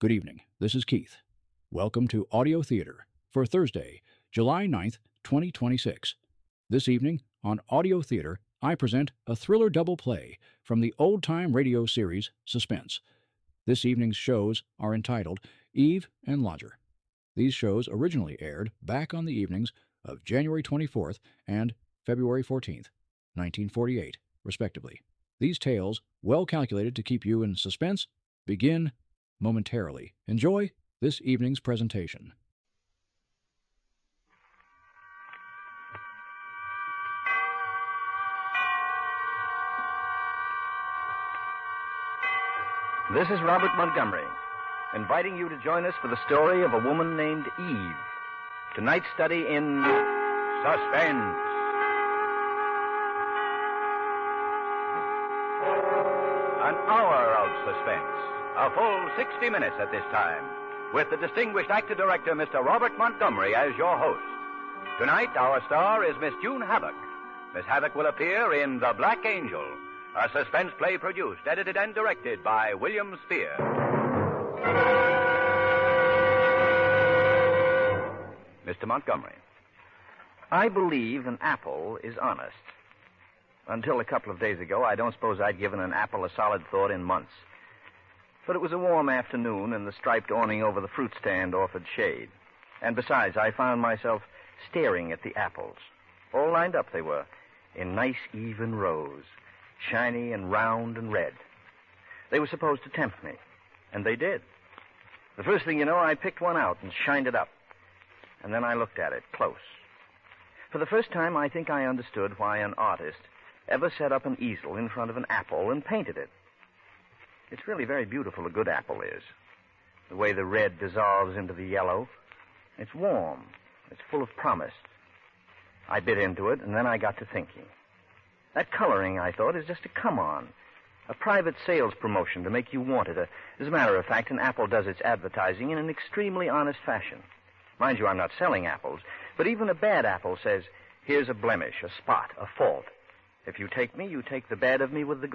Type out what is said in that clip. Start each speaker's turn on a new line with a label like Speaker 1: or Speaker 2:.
Speaker 1: Good evening. This is Keith. Welcome to Audio Theater for Thursday, July 9th, 2026. This evening on Audio Theater, I present a thriller double play from the old-time radio series Suspense. This evening's shows are entitled Eve and Lodger. These shows originally aired back on the evenings of January 24th and February 14th, 1948, respectively. These tales, well calculated to keep you in suspense, begin momentarily. Enjoy this evening's presentation.
Speaker 2: This is Robert Montgomery, inviting you to join us for the story of a woman named Eve. Tonight's study in Suspense. An hour of suspense. A full 60 minutes at this time, with the distinguished actor-director, Mr. Robert Montgomery, as your host. Tonight, our star is Miss June Havoc. Miss Havoc will appear in The Black Angel, a suspense play produced, edited, and directed by William Spear. Mr. Montgomery. I believe an apple is honest. Until a couple of days ago, I don't suppose I'd given an apple a solid thought in months. But it was a warm afternoon, and the striped awning over the fruit stand offered shade. And besides, I found myself staring at the apples. All lined up they were, in nice even rows, shiny and round and red. They were supposed to tempt me, and they did. The first thing you know, I picked one out and shined it up. And then I looked at it close. For the first time, I think I understood why an artist ever set up an easel in front of an apple and painted it. It's really very beautiful, a good apple is. The way the red dissolves into the yellow. It's warm. It's full of promise. I bit into it, and then I got to thinking. That coloring, I thought, is just a come-on. A private sales promotion to make you want it. As a matter of fact, an apple does its advertising in an extremely honest fashion. Mind you, I'm not selling apples, but even a bad apple says, here's a blemish, a spot, a fault. If you take me, you take the bad of me with the good.